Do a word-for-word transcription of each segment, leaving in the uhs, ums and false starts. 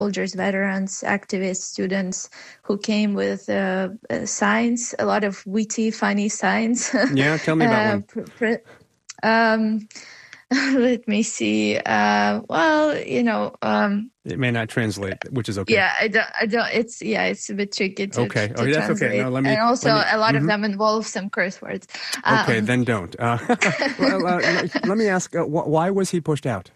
soldiers, veterans, activists, students who came with uh, uh, signs, a lot of witty, funny signs. Yeah, tell me about one. Pr- pr- um, let me see. Uh, well, you know, um, it may not translate, which is okay. Yeah, I don't. I don't. It's yeah, it's a bit tricky to, okay. to oh, that's translate. okay. No, let me. And also, me, a lot mm-hmm. of them involve some curse words. Okay, Um, then don't. Uh, well, uh, let me ask: uh, why was he pushed out?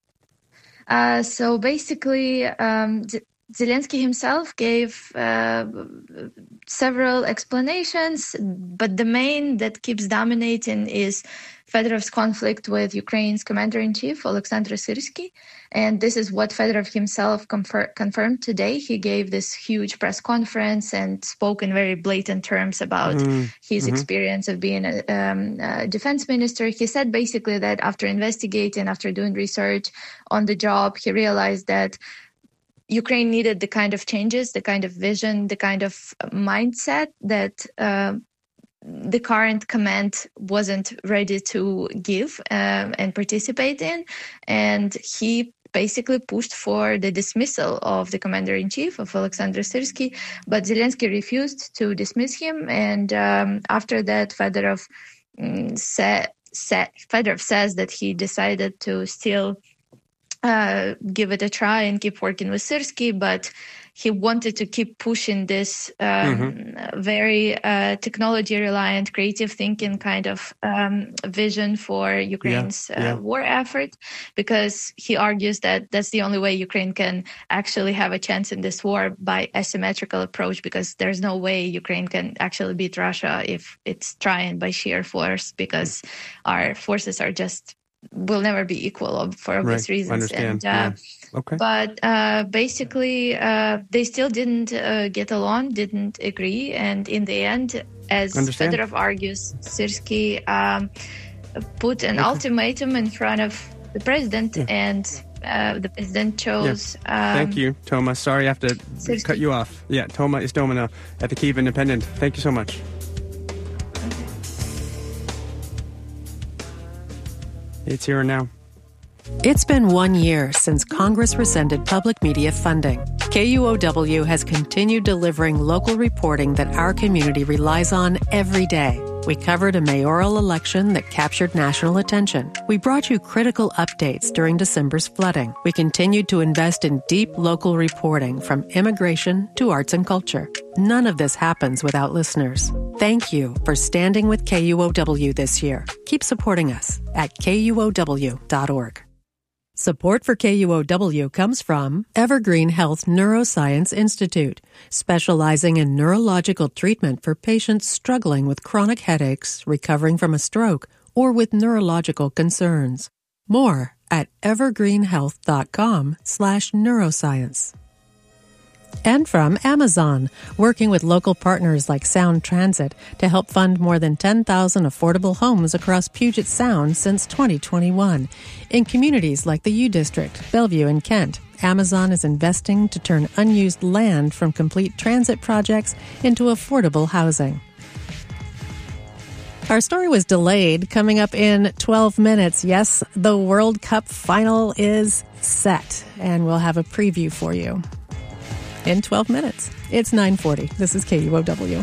Uh, so basically, um, Z- Zelensky himself gave uh, several explanations, but the main that keeps dominating is Fedorov's conflict with Ukraine's commander-in-chief, Alexander Syrsky. And this is what Fedorov himself confer- confirmed today. He gave this huge press conference and spoke in very blatant terms about mm-hmm. his mm-hmm. experience of being a, um, a defense minister. He said basically that after investigating, after doing research on the job, he realized that Ukraine needed the kind of changes, the kind of vision, the kind of mindset that uh, the current command wasn't ready to give um, and participate in. And he basically pushed for the dismissal of the commander-in-chief, of Alexander Syrsky, but Zelensky refused to dismiss him. And um, after that, Fedorov, um, sa- sa- Fedorov says that he decided to still Uh, give it a try and keep working with Syrsky, but he wanted to keep pushing this um, mm-hmm. very uh, technology-reliant, creative thinking kind of um, vision for Ukraine's yeah, yeah. Uh, war effort, because he argues that that's the only way Ukraine can actually have a chance in this war, by asymmetrical approach, because there's no way Ukraine can actually beat Russia if it's trying by sheer force, because our forces are just will never be equal for obvious right. Reasons. Understand. And, uh, yeah. Okay. But uh, basically, uh, they still didn't uh, get along, didn't agree. And in the end, as Understand. Fedorov argues, Syrsky um, put an okay. ultimatum in front of the president, yeah. and uh, the president chose... Yeah. Um, Thank you, Toma. Sorry I have to Syrsky. cut you off. Yeah, Toma Istomin at the Kyiv Independent. Thank you so much. It's here and now. It's been one year since Congress rescinded public media funding. K U O W has continued delivering local reporting that our community relies on every day. We covered a mayoral election that captured national attention. We brought you critical updates during December's flooding. We continued to invest in deep local reporting, from immigration to arts and culture. None of this happens without listeners. Thank you for standing with K U O W this year. Keep supporting us at K U O W dot org. Support for K U O W comes from Evergreen Health Neuroscience Institute, specializing in neurological treatment for patients struggling with chronic headaches, recovering from a stroke, or with neurological concerns. More at evergreenhealth.com slash neuroscience. And from Amazon, working with local partners like Sound Transit to help fund more than ten thousand affordable homes across Puget Sound since twenty twenty-one. In communities like the U District, Bellevue, and Kent, Amazon is investing to turn unused land from complete transit projects into affordable housing. Our story was delayed, coming up in twelve minutes. Yes, the World Cup final is set, and we'll have a preview for you in twelve minutes. It's nine forty. This is K U O W.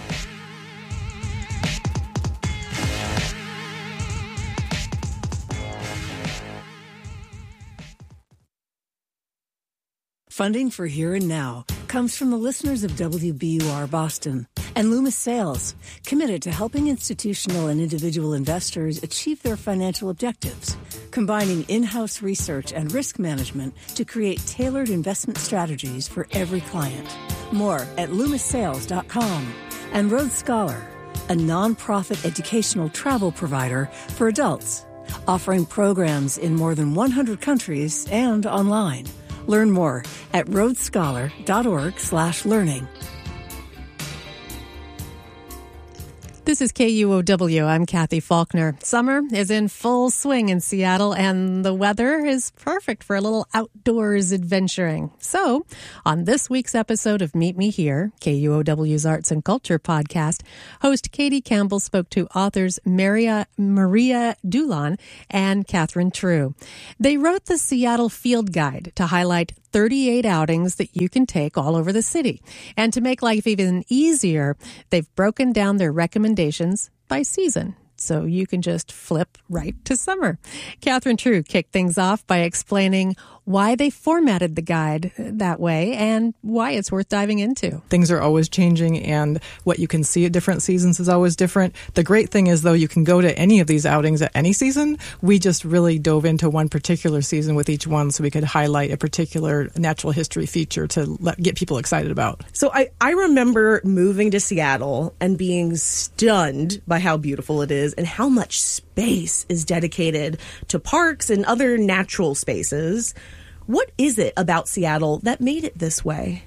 Funding for Here and Now comes from the listeners of W B U R Boston and Loomis Sales, committed to helping institutional and individual investors achieve their financial objectives, combining in-house research and risk management to create tailored investment strategies for every client. More at loomis sales dot com. And Road Scholar, a nonprofit educational travel provider for adults, offering programs in more than one hundred countries and online. Learn more at roadscholar dot org slash learning. This is K U O W. I'm Kathy Faulkner. Summer is in full swing in Seattle, and the weather is perfect for a little outdoors adventuring. So, on this week's episode of Meet Me Here, K U O W's Arts and Culture podcast, host Katie Campbell spoke to authors Maria, Maria Dulon and Catherine True. They wrote the Seattle Field Guide to highlight thirty-eight outings that you can take all over the city. And to make life even easier, they've broken down their recommendations by season, so you can just flip right to summer. Catherine True kicked things off by explaining why they formatted the guide that way and why it's worth diving into. Things are always changing, and what you can see at different seasons is always different. The great thing is, though, you can go to any of these outings at any season. We just really dove into one particular season with each one so we could highlight a particular natural history feature to let, get people excited about. So I, I remember moving to Seattle and being stunned by how beautiful it is and how much space is dedicated to parks and other natural spaces. What is it about Seattle that made it this way?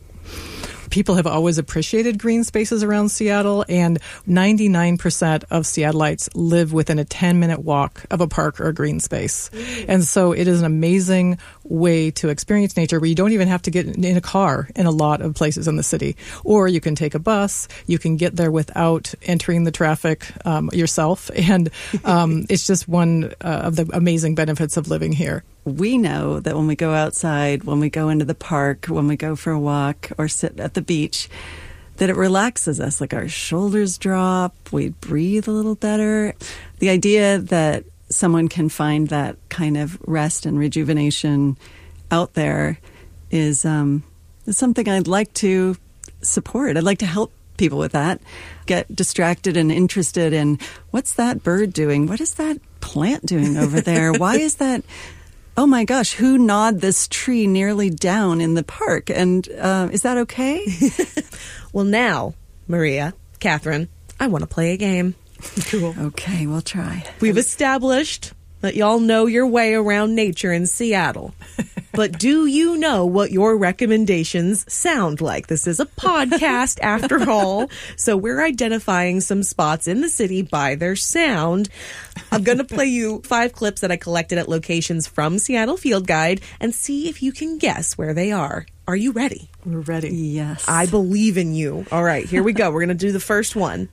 People have always appreciated green spaces around Seattle, and ninety-nine percent of Seattleites live within a ten-minute walk of a park or a green space. And so it is an amazing way to experience nature where you don't even have to get in a car in a lot of places in the city. Or you can take a bus, you can get there without entering the traffic um, yourself, and um, it's just one uh, of the amazing benefits of living here. We know that when we go outside, when we go into the park, when we go for a walk or sit at the beach, that it relaxes us, like our shoulders drop, we breathe a little better. The idea that someone can find that kind of rest and rejuvenation out there is, um, is something I'd like to support. I'd like to help people with that, get distracted and interested in what's that bird doing? What is that plant doing over there? Why is that... Oh my gosh, who gnawed this tree nearly down in the park? And uh, is that okay? Well, now, Maria, Catherine, I want to play a game. Cool. Okay, we'll try. We've established that y'all know your way around nature in Seattle. But do you know what your recommendations sound like? This is a podcast, after all. So we're identifying some spots in the city by their sound. I'm going to play you five clips that I collected at locations from Seattle Field Guide and see if you can guess where they are. Are you ready? We're ready. Yes. I believe in you. All right, here we go. We're going to do the first one.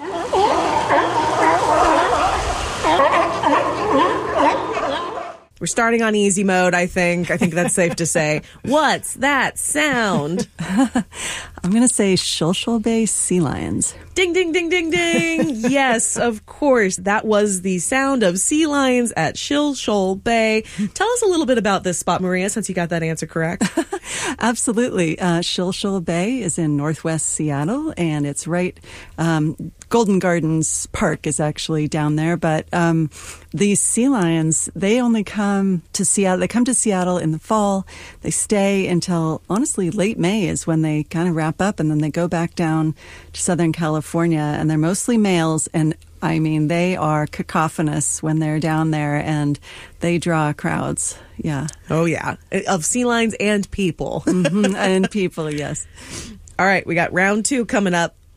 We're starting on easy mode, I think. I think that's safe to say. What's that sound? I'm going to say Shoal Shoal Bay sea lions. Ding, ding, ding, ding, ding. Yes, of course. That was the sound of sea lions at Shoal Shoal Bay. Tell us a little bit about this spot, Maria, since you got that answer correct. Absolutely. Uh, Shoal Shoal Bay is in northwest Seattle, and it's right... Um, Golden Gardens Park is actually down there, but um, these sea lions, they only come to Seattle. They come to Seattle in the fall. They stay until, honestly, late May is when they kind of wrap up, and then they go back down to Southern California, and they're mostly males, and I mean, they are cacophonous when they're down there, and they draw crowds. Yeah. Oh, yeah. Of sea lions and people. Mm-hmm. And people, yes. All right, we got round two coming up.